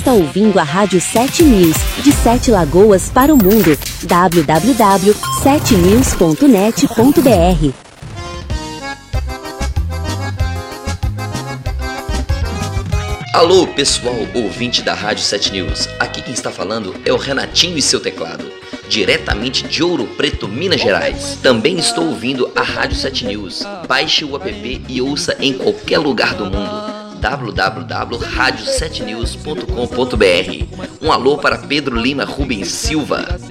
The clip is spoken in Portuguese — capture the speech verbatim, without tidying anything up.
está ouvindo a Rádio sete News, de Sete Lagoas para o mundo. w w w ponto sete news ponto net ponto b r. Alô pessoal, ouvinte da Rádio sete News. Aqui quem está falando é o Renatinho e seu teclado, diretamente de Ouro Preto, Minas Gerais. Também estou ouvindo a Rádio sete News. Baixe o app e ouça em qualquer lugar do mundo. w w w ponto rádio sete news ponto com ponto b r. Um alô para Pedro Lima Rubens Silva.